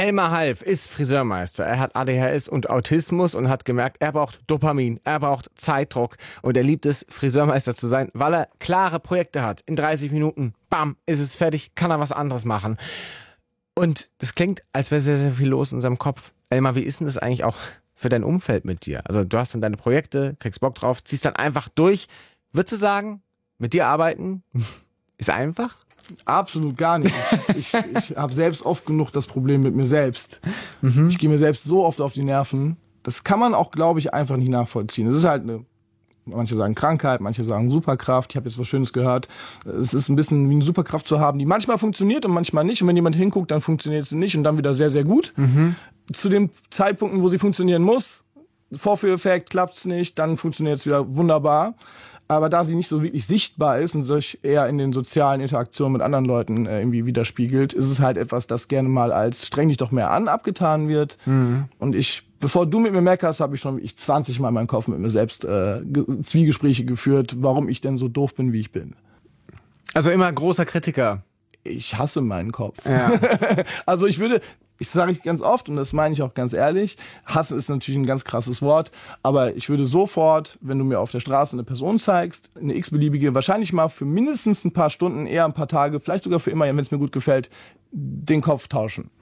Elmar Half ist Friseurmeister. Er hat ADHS und Autismus und hat gemerkt, er braucht Dopamin, er braucht Zeitdruck und er liebt es, Friseurmeister zu sein, weil er klare Projekte hat. In 30 Minuten, bam, ist es fertig, kann er was anderes machen. Und das klingt, als wäre sehr, sehr viel los in seinem Kopf. Elmar, wie ist denn das eigentlich auch für dein Umfeld mit dir? Also du hast dann deine Projekte, kriegst Bock drauf, ziehst dann einfach durch. Würdest du sagen, mit dir arbeiten ist einfach? Absolut gar nicht. Ich habe selbst oft genug das Problem mit mir selbst. Ich gehe mir selbst so oft auf die Nerven. Das kann man auch, glaube ich, einfach nicht nachvollziehen. Es ist halt manche sagen Krankheit, manche sagen Superkraft. Ich habe jetzt was Schönes gehört. Es ist ein bisschen wie eine Superkraft zu haben, die manchmal funktioniert und manchmal nicht. Und wenn jemand hinguckt, dann funktioniert sie nicht und dann wieder sehr, sehr gut. Zu den Zeitpunkten, wo sie funktionieren muss, Vorführeffekt, klappt's nicht, dann funktioniert es wieder wunderbar. Aber da sie nicht so wirklich sichtbar ist und sich eher in den sozialen Interaktionen mit anderen Leuten irgendwie widerspiegelt, ist es halt etwas, das gerne mal als streng dich doch mehr an abgetan wird. Und bevor du mit mir meckerst, habe ich schon 20 Mal in meinem Kopf mit mir selbst Zwiegespräche geführt, warum ich denn so doof bin, wie ich bin. Also immer großer Kritiker. Ich hasse meinen Kopf. Ja. Also ich sage ich ganz oft und das meine ich auch ganz ehrlich, hassen ist natürlich ein ganz krasses Wort, aber ich würde sofort, wenn du mir auf der Straße eine Person zeigst, eine x-beliebige, wahrscheinlich mal für mindestens ein paar Stunden, eher ein paar Tage, vielleicht sogar für immer, wenn es mir gut gefällt, den Kopf tauschen.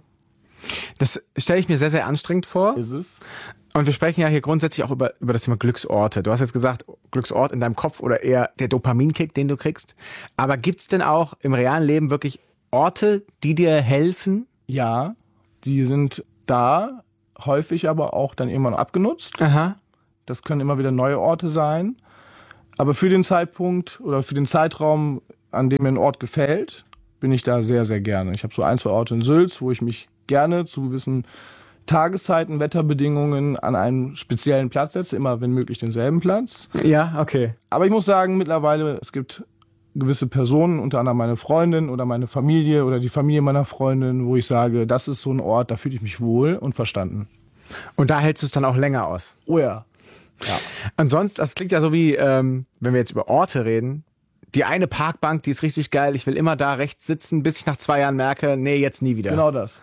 Das stelle ich mir sehr, sehr anstrengend vor. Ist es? Und wir sprechen ja hier grundsätzlich auch über das Thema Glücksorte. Du hast jetzt gesagt, Glücksort in deinem Kopf oder eher der Dopaminkick, den du kriegst. Aber gibt's denn auch im realen Leben wirklich Orte, die dir helfen? Ja, die sind da, häufig aber auch dann irgendwann abgenutzt. Aha. Das können immer wieder neue Orte sein. Aber für den Zeitpunkt oder für den Zeitraum, an dem mir ein Ort gefällt, bin ich da sehr, sehr gerne. Ich habe so 1, 2 Orte in Sülz, wo ich mich gerne zu gewissen Tageszeiten, Wetterbedingungen an einen speziellen Platz setze, immer wenn möglich denselben Platz. Ja, okay. Aber ich muss sagen, mittlerweile, es gibt gewisse Personen, unter anderem meine Freundin oder meine Familie oder die Familie meiner Freundin, wo ich sage, das ist so ein Ort, da fühle ich mich wohl und verstanden. Und da hältst du es dann auch länger aus? Oh ja. Und sonst, das klingt ja so wie, wenn wir jetzt über Orte reden, die eine Parkbank, die ist richtig geil, ich will immer da rechts sitzen, bis ich nach 2 Jahren merke, nee, jetzt nie wieder. Genau das.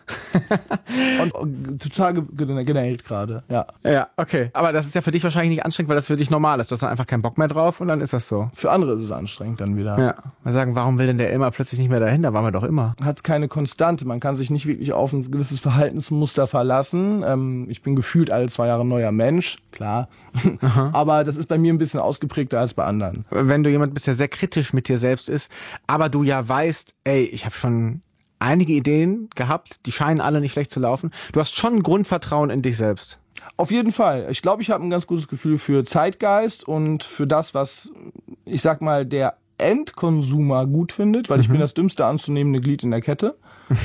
Und total genervt gerade, ja. Ja, okay. Aber das ist ja für dich wahrscheinlich nicht anstrengend, weil das für dich normal ist. Du hast dann einfach keinen Bock mehr drauf und dann ist das so. Für andere ist es anstrengend dann wieder. Ja. Mal sagen, warum will denn der Elmar plötzlich nicht mehr dahin? Da waren wir doch immer. Hat keine Konstante. Man kann sich nicht wirklich auf ein gewisses Verhaltensmuster verlassen. Ich bin gefühlt alle 2 Jahre ein neuer Mensch, klar. Aber das ist bei mir ein bisschen ausgeprägter als bei anderen. Wenn du jemand bist, der sehr kritisch mit dir selbst ist, aber du ja weißt, ey, ich habe schon einige Ideen gehabt, die scheinen alle nicht schlecht zu laufen. Du hast schon ein Grundvertrauen in dich selbst. Auf jeden Fall. Ich glaube, ich habe ein ganz gutes Gefühl für Zeitgeist und für das, was, ich sag mal, der Endkonsumer gut findet, weil ich bin das dümmste anzunehmende Glied in der Kette.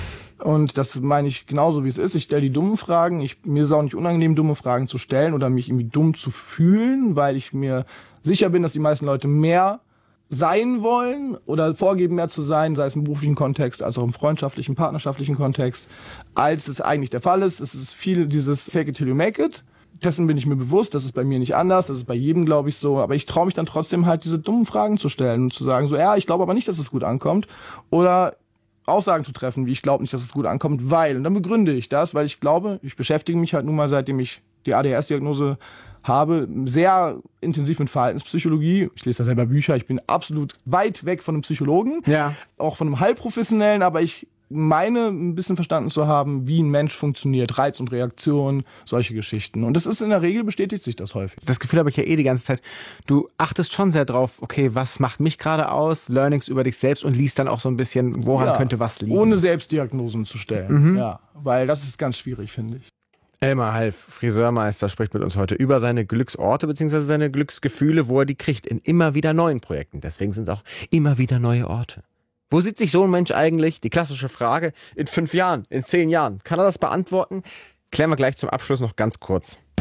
Und das meine ich genauso, wie es ist. Ich stelle die dummen Fragen. Mir ist es auch nicht unangenehm, dumme Fragen zu stellen oder mich irgendwie dumm zu fühlen, weil ich mir sicher bin, dass die meisten Leute mehr sein wollen oder vorgeben, mehr zu sein, sei es im beruflichen Kontext als auch im freundschaftlichen, partnerschaftlichen Kontext, als es eigentlich der Fall ist. Es ist viel dieses Fake it till you make it. Dessen bin ich mir bewusst, das ist bei mir nicht anders, das ist bei jedem, glaube ich, so. Aber ich traue mich dann trotzdem halt, diese dummen Fragen zu stellen und zu sagen, so, ja, ich glaube aber nicht, dass es gut ankommt. Oder Aussagen zu treffen, wie ich glaube nicht, dass es gut ankommt, weil. Und dann begründe ich das, weil ich glaube, ich beschäftige mich halt nun mal, seitdem ich die ADHS-Diagnose habe, sehr intensiv mit Verhaltenspsychologie. Ich lese da selber Bücher. Ich bin absolut weit weg von einem Psychologen. Ja. Auch von einem Halbprofessionellen, aber ich meine, ein bisschen verstanden zu haben, wie ein Mensch funktioniert, Reiz und Reaktion, solche Geschichten. Und das ist in der Regel, bestätigt sich das häufig. Das Gefühl habe ich ja die ganze Zeit. Du achtest schon sehr drauf, okay, was macht mich gerade aus? Learnings über dich selbst und liest dann auch so ein bisschen, woran könnte was liegen. Ohne Selbstdiagnosen zu stellen. Ja, weil das ist ganz schwierig, finde ich. Elmar Half, Friseurmeister, spricht mit uns heute über seine Glücksorte bzw. seine Glücksgefühle, wo er die kriegt in immer wieder neuen Projekten. Deswegen sind es auch immer wieder neue Orte. Wo sieht sich so ein Mensch eigentlich? Die klassische Frage, in 5 Jahren, in 10 Jahren. Kann er das beantworten? Klären wir gleich zum Abschluss noch ganz kurz.